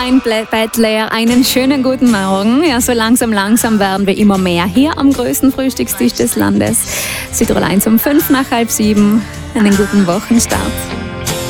Ein Bettler, einen schönen guten Morgen. Ja, so langsam werden wir immer mehr hier am größten Frühstückstisch des Landes. Südtirol 1 um 5 nach halb 7. Einen guten Wochenstart.